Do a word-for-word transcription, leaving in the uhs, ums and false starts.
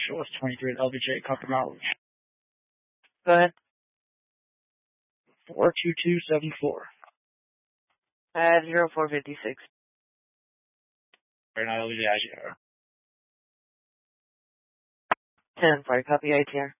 show us twenty-three at L B J, copy knowledge. Go ahead. four two two seven four. I have zero four fifty-six. Right now, L B J, I G R. ten four, copy I T R.